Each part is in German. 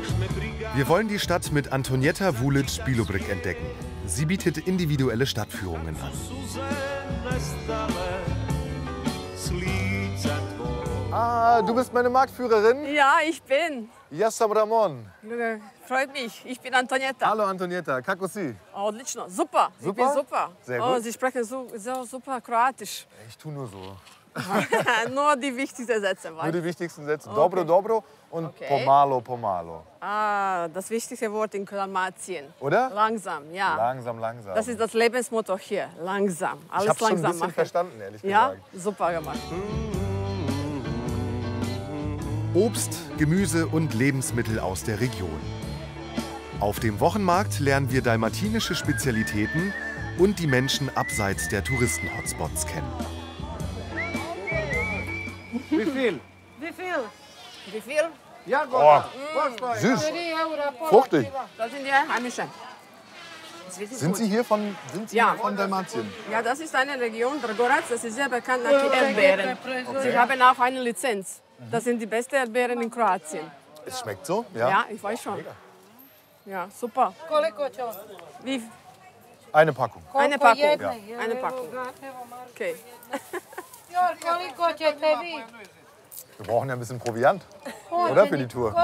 Wir wollen die Stadt mit Antonietta Vulic-Bilobrick entdecken. Sie bietet individuelle Stadtführungen an. Ah, du bist meine Marktführerin? Ja, ich bin. Ja, sam Ramon. Freut mich. Ich bin Antonietta. Hallo Antonietta, kako si? Отлично. Super. Ich Super? bin super. Sehr Oh, gut. Sie sprechen so super Kroatisch. Ich tu nur so. Nur die wichtigsten Sätze. Nur die wichtigsten Sätze. Dobro, dobro und Okay. pomalo, pomalo. Ah, das wichtigste Wort in Dalmatien. Oder? Langsam, ja. Langsam, langsam. Das ist das Lebensmotto hier. Langsam. ich Alles hab's schon ein langsam bisschen machen. verstanden, ehrlich Ja, gesagt. super gemacht. Obst, Gemüse und Lebensmittel aus der Region. Auf dem Wochenmarkt lernen wir dalmatinische Spezialitäten und die Menschen abseits der Touristen-Hotspots kennen. Wie viel? Wie viel? Wie viel? Ja, oh, süß. Fruchtig. Das sind die Heimischen. Das ist Sind gut. Sie hier von, Ja. von Dalmatien? Ja, das ist eine Region, Dragorac, das ist sehr bekannt nach den Erdbeeren. Sie haben auch eine Lizenz. Das sind die besten Erdbeeren in Kroatien. Es schmeckt so? Ja. Ja, ich weiß schon. Ja, super. Wie? Eine Packung. Eine Packung. Ja. Eine Packung. Okay. Wir brauchen ja ein bisschen Proviant. Oder für die Tour?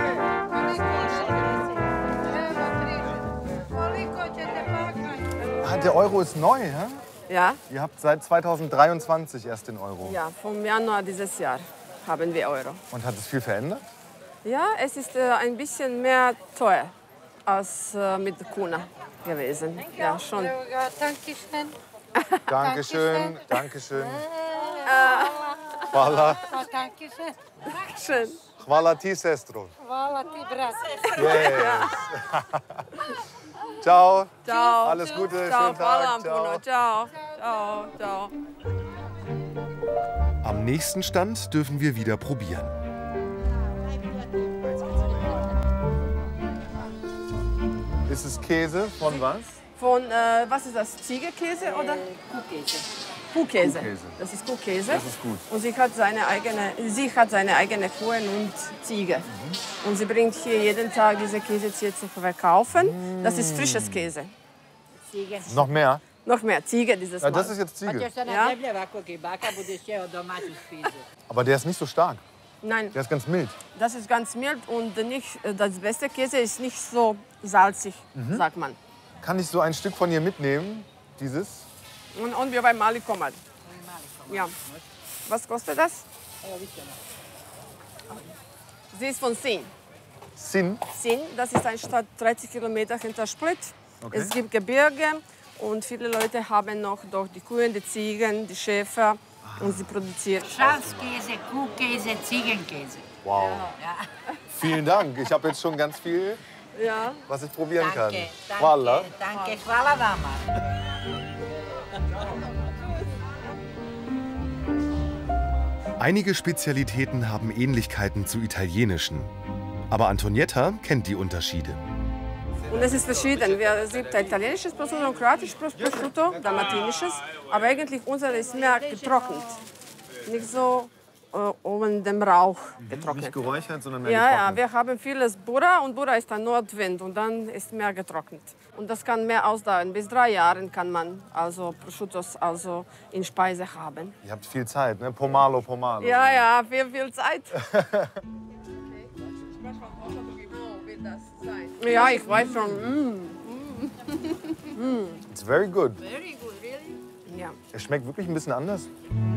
Ah, der Euro ist neu, hä? Ja, Ihr habt seit 2023 erst den Euro. ja, vom Januar dieses Jahr haben wir Euro. Und hat es viel verändert? Ja, es ist ein bisschen mehr teuer als mit Kuna gewesen. Ja, schon. Dankeschön, Dankeschön. Hvala. Schön. Hvala ti, sestro. Hvala ti, brat. Yes. Ciao. Ciao. Alles Gute, Ciao, schönen Tag. Puno. Ciao. Ciao. Ciao. Am nächsten Stand dürfen wir wieder probieren. Ist es Käse von was? Von, was ist das, Ziegenkäse oder? Kuhkäse. Kuhkäse. Kuhkäse. Das ist Kuhkäse. Das ist gut. Und sie hat seine eigene Kuhen und Ziege. Und sie bringt hier jeden Tag diese Käse hier zu verkaufen. Das ist frisches Käse. Noch mehr? Noch mehr, Ziege dieses Ja, Mal. das ist jetzt Ziege. Ja? Aber der ist nicht so stark. Nein, Der ist ganz mild. das ist ganz mild und nicht, das beste Käse ist nicht so salzig, sagt man. Kann ich so ein Stück von ihr mitnehmen? Dieses? Und wir bei Mali kommen. Ja. Was kostet das? Sie ist von Sin. Sin? Sin, das ist eine Stadt 30 Kilometer hinter Split. Okay. Es gibt Gebirge und viele Leute haben noch doch die Kühe, die Ziegen, die Schäfer und sie produzieren. Schafskäse, Kuhkäse, Ziegenkäse. Wow. Vielen Dank. Ich habe jetzt schon ganz viel, Ja. was ich probieren kann. Danke, Hvala. danke, hvala vama. Einige Spezialitäten haben Ähnlichkeiten zu italienischen. Aber Antonietta kennt die Unterschiede. Und es ist verschieden. Es gibt italienisches Prosciutto und kroatisches Prosciutto, dalmatinisches. Aber eigentlich unser ist mehr getrocknet. Nicht so oben dem Rauch getrocknet. Nicht geräuchert, sondern mehr Ja, ja, getrocknet. wir haben vieles Burra und Burra ist dann Nordwind und dann ist mehr getrocknet. Und das kann mehr ausdauern. Bis 3 Jahre kann man also Prosciuttos also in Speise haben. Ihr habt viel Zeit, ne? Pomalo, pomalo. Ja, ja, viel Zeit. Ja, ich weiß schon. It's very good. Ja. Es schmeckt wirklich ein bisschen anders.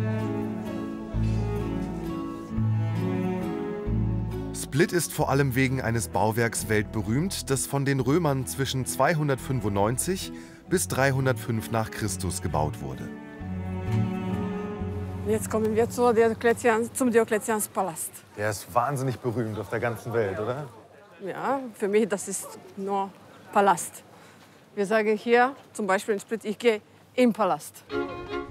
Split ist vor allem wegen eines Bauwerks weltberühmt, das von den Römern zwischen 295 bis 305 nach Christus gebaut wurde. Jetzt kommen wir zum Diokletianspalast. Der ist wahnsinnig berühmt auf der ganzen Welt, oder? Ja, für mich das ist nur Palast. Wir sagen hier zum Beispiel in Split, ich gehe im Palast.